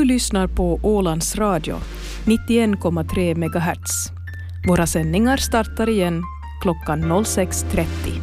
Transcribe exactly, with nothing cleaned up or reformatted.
lyssnar på Ålands Radio, nittioen komma tre megahertz. Våra sändningar startar igen klockan noll sex trettio.